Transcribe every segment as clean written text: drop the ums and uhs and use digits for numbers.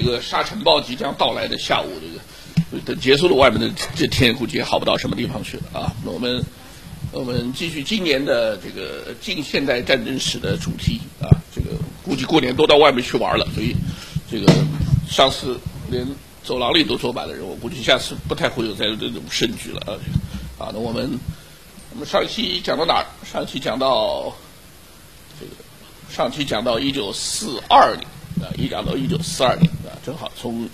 个沙尘暴即将到来的下午，等结束了，外面的这天估计也好不到什么地方去了啊。那我们继续今年的这个近现代战争史的主题啊，这个估计过年都到外面去玩了，所以这个上次连走廊里都坐满了人，我估计下次不太会有这种盛举了啊。那我们上期讲到哪儿？上期讲到1942年啊，一讲到1942年啊，正好从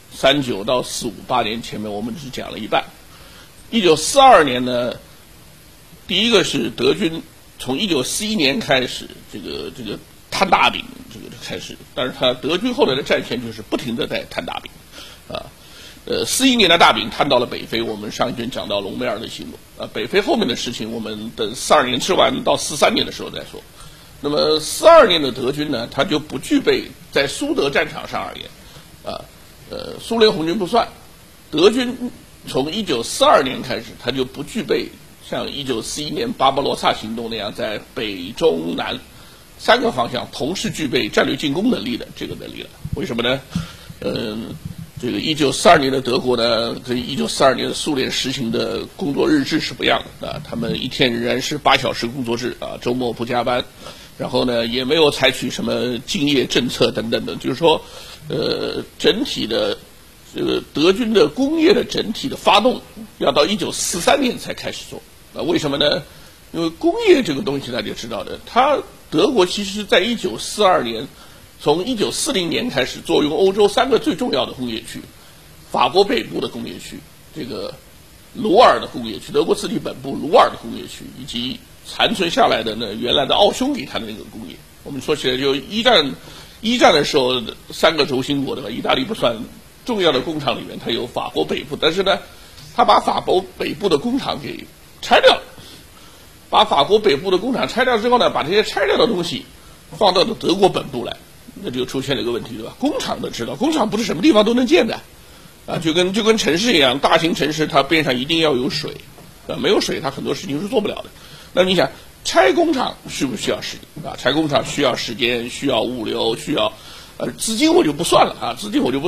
39到458年前面我们只讲了一半。1942年呢，第一个是德军从1941年开始，这个摊大饼，这个开始，但是德军后来的战线就是不停的在摊大饼啊。41年的大饼摊到了北非，我们上一卷讲到隆美尔的行动啊。北非后面的事情，我们等42年吃完到43年的时候再说。那么42年的德军呢，它就不具备在苏德战场上而言，苏联红军不算，德军从1942年开始，它就不具备像1941年巴巴罗萨行动那样在北中南3个方向同时具备战略进攻能力的这个能力了。为什么呢？这个1942年的德国呢，跟1942年的苏联实行的工作日志是不一样的啊。他们一天仍然是8小时工作制啊，周末不加班，然后呢也没有采取什么敬业政策等等的，就是说，整体的这个德军的工业的整体的发动要到1943年才开始做啊。为什么呢？因为工业这个东西大家知道的，德国其实在1942年。从1940年开始，作用欧洲3个最重要的工业区：法国北部的工业区，这个鲁尔的工业区，德国自己本部鲁尔的工业区，以及残存下来的呢原来的奥匈给他的那个工业。我们说起来，就一战的时候，3个轴心国对吧？意大利不算重要的工厂里面，它有法国北部，但是呢，他把法国北部的工厂给拆掉了，把法国北部的工厂拆掉之后呢，把这些拆掉的东西放到了德国本部来。那就出现了一个问题，对吧？工厂都知道，工厂不是什么地方都能建的，啊，就跟城市一样，大型城市它边上一定要有水，啊，没有水它很多事情是做不了的。那你想，拆工厂需不需要时间啊？拆工厂需要时间，需要物流，需要资金我就不算了啊，资金我就不